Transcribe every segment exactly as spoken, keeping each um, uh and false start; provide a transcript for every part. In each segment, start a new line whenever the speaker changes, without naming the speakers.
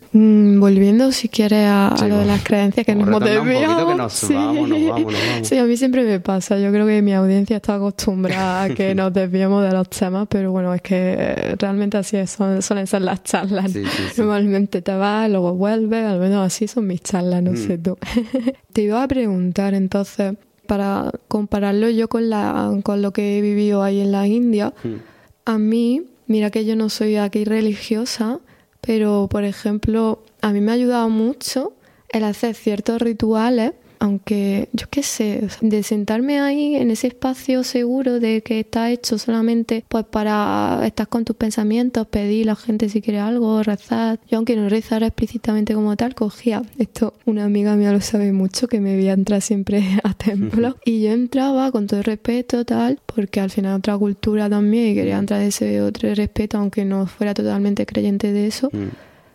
Mm, volviendo, si quieres, a,
Sí,
a lo de
bueno.
las creencias que nos hemos
Retornar un
desviado.
poquito que nos
Sí.
vamos, nos vamos, nos vamos.
Sí, a mí siempre me pasa. Yo creo que mi audiencia está acostumbrada a que nos desviemos de los temas, pero bueno, es que eh, realmente así es, son, suelen ser las charlas.
Sí, sí, sí.
Normalmente te vas, luego vuelves, al menos así son mis charlas, no
Mm.
sé tú. Te iba a preguntar entonces, para compararlo yo con, la, con lo que he vivido ahí en la India,
Mm.
a mí, mira que yo no soy aquí religiosa, pero por ejemplo, a mí me ha ayudado mucho el hacer ciertos rituales, aunque yo qué sé, o sea, de sentarme ahí en ese espacio seguro de que está hecho solamente pues para estar con tus pensamientos, pedir a la gente si quiere algo, rezar. Yo aunque no rezara explícitamente como tal, cogía esto, una amiga mía lo sabe mucho, que me veía entrar siempre a templos y yo entraba con todo el respeto tal, porque al final otra cultura también y quería entrar de ese otro respeto, aunque no fuera totalmente creyente de eso.
Mm.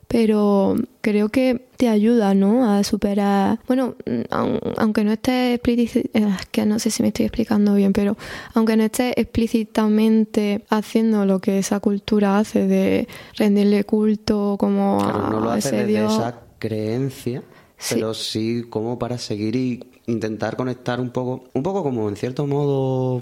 Pero creo que te ayuda, ¿no?, a superar... Bueno, aun- aunque no estés explícit- eh, es que no sé si me estoy explicando bien, pero aunque no estés explícitamente haciendo lo que esa cultura hace de rendirle culto como a,
Claro, no lo
a
hace
ese
desde
Dios...
esa creencia,
Sí.
pero sí como para seguir y intentar conectar un poco, un poco como en cierto modo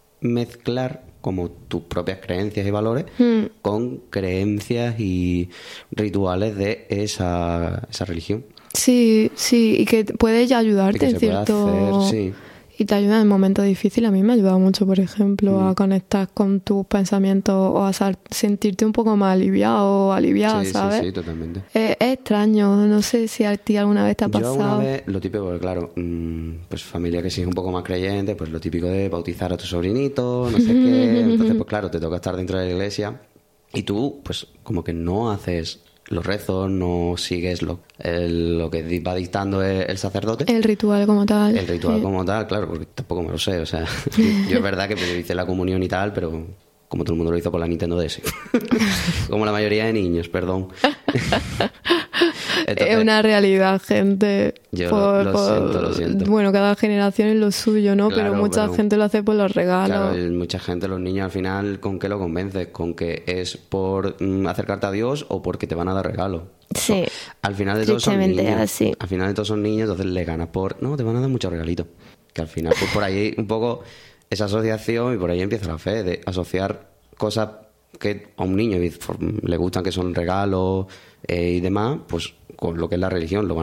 mezclar como tus propias creencias y valores
Mm.
con creencias y rituales de esa, esa religión.
Sí, sí, y que puede ya
Y
ayudarte
que
en
se puede
cierto...
hacer, sí.
Y te ayuda en momentos difíciles. A mí me ha ayudado mucho, por ejemplo,
Mm.
a conectar con tus pensamientos o a sal- sentirte un poco más aliviado o aliviada,
Sí,
¿sabes?
sí, sí, totalmente.
Es, es extraño, no sé si a ti alguna vez te ha
Yo
pasado.
una vez, lo típico, porque claro, mm, pues familia que sí es un poco más creyente, pues lo típico de bautizar a tu sobrinito, no sé qué. Entonces, pues claro, te toca estar dentro de la iglesia y tú, pues como que no haces los rezos, no sigues lo, el- lo que di- va dictando el, el sacerdote.
El ritual como tal.
El ritual
Sí.
como tal, claro, porque tampoco me lo sé. O sea, yo es verdad que hice la comunión y tal, pero como todo el mundo lo hizo por la Nintendo D S. Como la mayoría de niños, perdón. Entonces,
Es una realidad, gente.
Yo lo- lo siento, lo siento.
Bueno, cada generación es lo suyo, ¿no?
Claro,
pero mucha
pero-
gente lo hace por los regalos.
Claro, y mucha gente, los niños al final, ¿con qué lo convences? ¿Con que es por mm, acercarte a Dios o porque te van a dar regalos?
Sí.
Al final de todos son
Tristemente
niños.
así.
Al final de todos son niños, entonces le ganas por... No, te van a dar muchos regalitos. Que al final, pues por ahí un poco esa asociación y por ahí empieza la fe de asociar cosas que a un niño le gustan, que son regalos eh, y demás, pues con lo que es la religión, lo van